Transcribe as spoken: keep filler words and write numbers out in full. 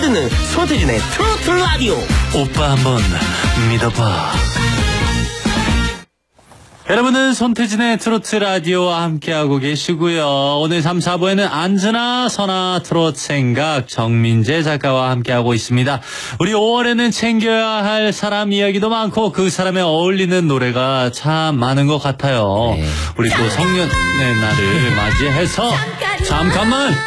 듣는 손태진의 트로트 라디오. 오빠 한번 믿어봐. 여러분은 손태진의 트로트 라디오와 함께하고 계시고요. 오늘 삼, 사 부에는 안즈나 선아 트로트 생각 정민재 작가와 함께하고 있습니다. 우리 오월에는 챙겨야 할 사람 이야기도 많고 그 사람에 어울리는 노래가 참 많은 것 같아요. 네. 우리 또 성년의 날을 맞이해서 잠깐만